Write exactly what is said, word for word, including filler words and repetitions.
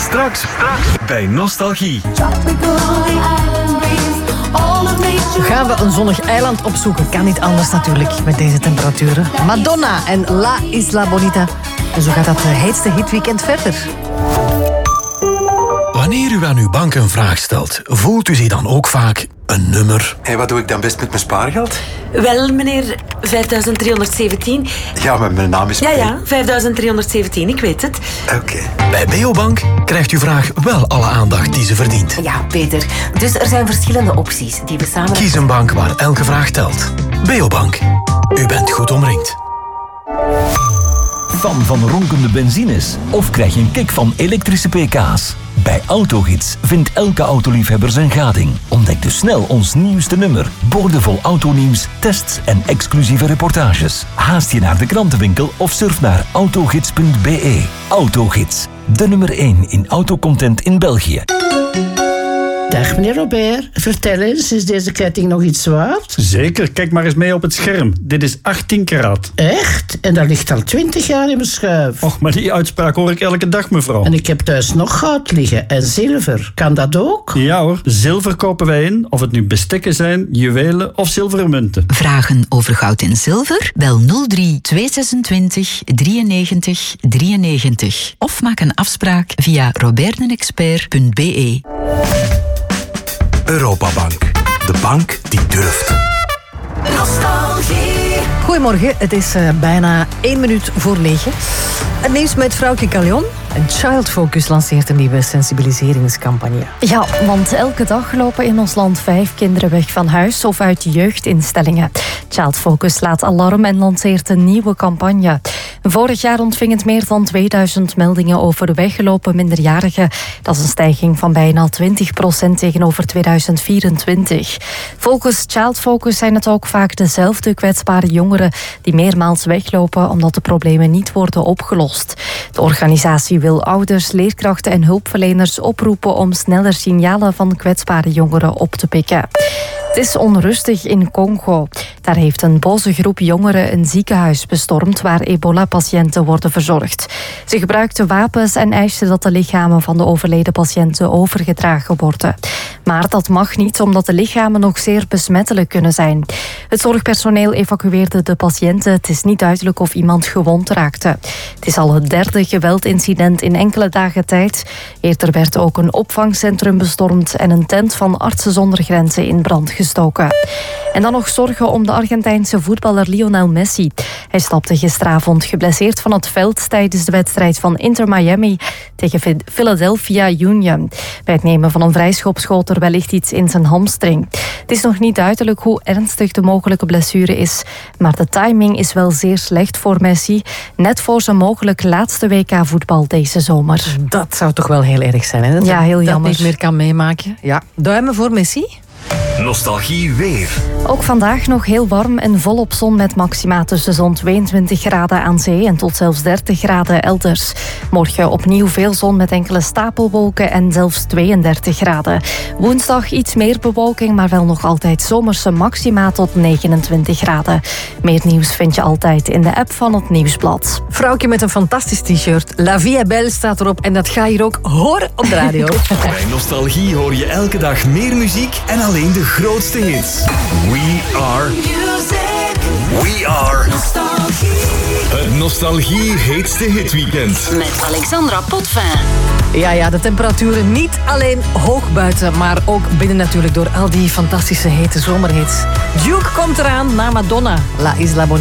Straks, straks bij Nostalgie. Gaan we een zonnig eiland opzoeken? Kan niet anders natuurlijk met deze temperaturen. Madonna en La Isla Bonita. En zo gaat dat heetste hitweekend verder. Wanneer u aan uw bank een vraag stelt, voelt u zich dan ook vaak een nummer? Hé, hey, wat doe ik dan best met mijn spaargeld? Wel, meneer, vijfduizend driehonderdzeventien. Ja, maar mijn naam is... Ja, ja, vijfduizend driehonderdzeventien, ik weet het. Oké. Okay. Bij Beobank krijgt uw vraag wel alle aandacht die ze verdient. Ja, Peter. Dus er zijn verschillende opties die we samen... Kies een bank waar elke vraag telt. Beobank. U bent goed omringd. Fan van ronkende benzines? Of krijg je een kick van elektrische pk's? Bij Autogids vindt elke autoliefhebber zijn gading. Ontdek dus snel ons nieuwste nummer. Boordevol autonieuws, tests en exclusieve reportages. Haast je naar de krantenwinkel of surf naar autogids punt be. Autogids, de nummer één in autocontent in België. Dag meneer Robert, vertel eens, is deze ketting nog iets waard? Zeker, kijk maar eens mee op het scherm. Dit is achttien karaat. Echt? En dat ligt al twintig jaar in mijn schuif. Och, maar die uitspraak hoor ik elke dag, mevrouw. En ik heb thuis nog goud liggen en zilver. Kan dat ook? Ja hoor, zilver kopen wij in, of het nu bestekken zijn, juwelen of zilveren munten. Vragen over goud en zilver? Bel nul drie tweehonderdzesentwintig drieënnegentig drieënnegentig of maak een afspraak via robertdenexpert punt be. Europabank. De bank die durft. Nostalgie. Goedemorgen, het is uh, bijna één minuut voor negen. Het nieuws met Vrouwke Callion. En Child Focus lanceert een nieuwe sensibiliseringscampagne. Ja, want elke dag lopen in ons land vijf kinderen weg van huis of uit jeugdinstellingen. Child Focus slaat alarm en lanceert een nieuwe campagne. Vorig jaar ontving het meer dan tweeduizend meldingen over weggelopen minderjarigen. Dat is een stijging van bijna twintig procent tegenover tweeduizend vierentwintig. Volgens Child Focus zijn het ook vaak dezelfde kwetsbare jongeren die meermaals weglopen omdat de problemen niet worden opgelost. De organisatie wil ouders, leerkrachten en hulpverleners oproepen om sneller signalen van kwetsbare jongeren op te pikken. Het is onrustig in Congo. Daar heeft een boze groep jongeren een ziekenhuis bestormd waar ebola-patiënten worden verzorgd. Ze gebruikten wapens en eisten dat de lichamen van de overleden patiënten overgedragen worden. Maar dat mag niet, omdat de lichamen nog zeer besmettelijk kunnen zijn. Het zorgpersoneel evacueerde de patiënten. Het is niet duidelijk of iemand gewond raakte. Het is al het derde geweldincident in enkele dagen tijd. Eerder werd ook een opvangcentrum bestormd en een tent van Artsen zonder Grenzen in brand gestoken. En dan nog zorgen om de Argentijnse voetballer Lionel Messi. Hij stapte gisteravond geblesseerd van het veld tijdens de wedstrijd van Inter Miami tegen Philadelphia Union. Bij het nemen van een vrijschop schoot er wellicht iets in zijn hamstring. Het is nog niet duidelijk hoe ernstig de mogelijke blessure is, maar de timing is wel zeer slecht voor Messi, net voor zijn mogelijk laatste W K-voetbal deze zomer. Dat zou toch wel heel erg zijn, hè? Dat ja, heel jammer. Dat niet meer kan meemaken. Ja, duimen voor Messi. Nostalgie weer. Ook vandaag nog heel warm en volop zon met maxima tussen zo'n tweeëntwintig graden aan zee en tot zelfs dertig graden elders. Morgen opnieuw veel zon met enkele stapelwolken en zelfs tweeëndertig graden. Woensdag iets meer bewolking, maar wel nog altijd zomerse maxima tot negenentwintig graden. Meer nieuws vind je altijd in de app van het Nieuwsblad. Vrouwtje met een fantastisch t-shirt. La vie est belle staat erop en dat ga je hier ook horen op de radio. Bij Nostalgie hoor je elke dag meer muziek en alleen de grootste hits. We are music. We are Nostalgie. Het Nostalgie heetste hitweekend. Met Alexandra Potvin. Ja, ja, de temperaturen niet alleen hoog buiten, maar ook binnen natuurlijk door al die fantastische hete zomerhits. Duke komt eraan na Madonna. La Isla Bonita.